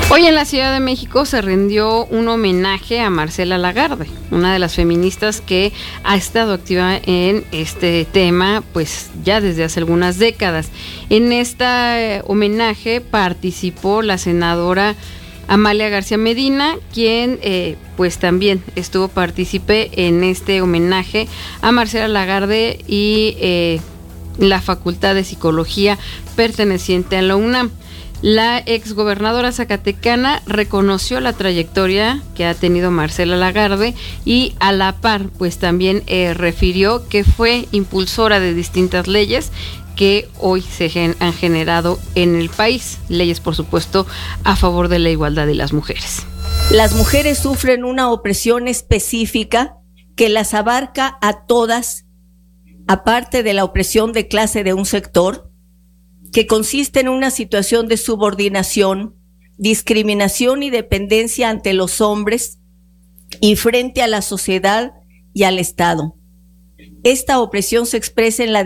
Hoy en la Ciudad de México se rindió un homenaje a Marcela Lagarde, una de las feministas que ha estado activa en este tema pues ya desde hace algunas décadas. En este homenaje participó la senadora Amalia García Medina, quien pues también estuvo partícipe en este homenaje a Marcela Lagarde y la Facultad de Psicología perteneciente a la UNAM. La exgobernadora zacatecana reconoció la trayectoria que ha tenido Marcela Lagarde y a la par pues también refirió que fue impulsora de distintas leyes que hoy se han generado en el país, leyes por supuesto a favor de la igualdad de las mujeres. Las mujeres sufren una opresión específica que las abarca a todas, aparte de la opresión de clase de un sector, que consiste en una situación de subordinación, discriminación y dependencia ante los hombres y frente a la sociedad y al Estado. Esta opresión se expresa en la